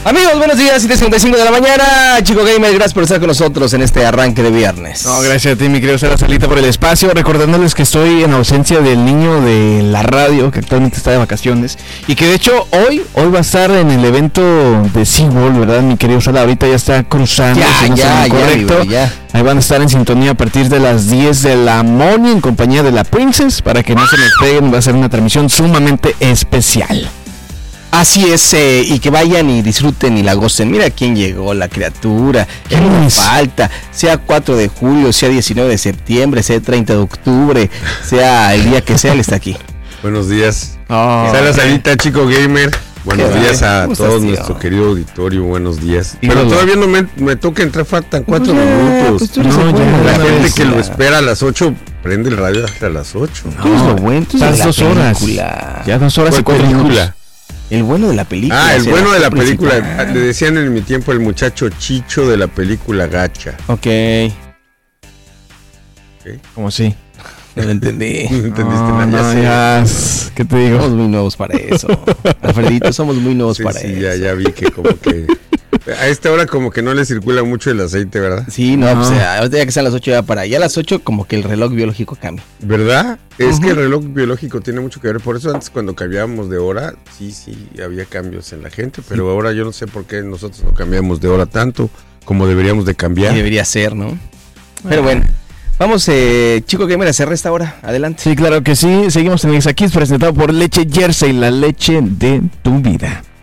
Amigos, buenos días, 7:55 de la mañana. Chico Gamer, gracias por estar con nosotros en este arranque de viernes. No, gracias a ti, mi querido Sara Salita, por el espacio. Recordándoles que estoy en ausencia del niño de la radio, que actualmente está de vacaciones. Y que de hecho hoy va a estar en el evento de SeaWorld, ¿verdad, mi querido Sara? Ahorita ya está cruzando. Ya. Ahí van a estar en sintonía a partir de las 10 de la mañana en compañía de la Princess. Para que no se nos peguen, va a ser una transmisión sumamente especial. Así es, y que vayan y disfruten y la gocen. Mira quién llegó, la criatura. ¿Qué nos falta? Sea 4 de julio, sea 19 de septiembre, sea 30 de octubre, sea el día que sea, él está aquí. Buenos días. Sara Salita, Chico Gamer. Buenos días a todo nuestro querido auditorio, buenos días. Pero todavía no me toca entrar, faltan 4 minutos. Pues la gente que lo espera a las 8, prende el radio hasta las 8. Estás 2 horas. Ya 2 horas y 4 minutos. El bueno de la película. Ah, el bueno de la película. Le decían en mi tiempo el muchacho Chicho de la película Gacha. Ok. ¿Cómo así? No lo entendí. No entendiste nada. ¿Qué te digo? Somos muy nuevos para eso. Alfredito, somos muy nuevos para eso. Sí, ya vi que como que a esta hora como que no le circula mucho el aceite, ¿verdad? Sí, no, pues ahorita ya que sean las 8 ya para allá a las 8 como que el reloj biológico cambia. ¿Verdad? Es que el reloj biológico tiene mucho que ver, por eso antes cuando cambiábamos de hora, sí, había cambios en la gente, pero ahora yo no sé por qué nosotros no cambiamos de hora tanto como deberíamos de cambiar. Y debería ser, ¿no? Pero bueno. Vamos, Chico Gamer, a cerrar esta hora. Adelante. Sí, claro que sí. Seguimos en Exa Kids, presentado por Leche Jersey, la leche de tu vida.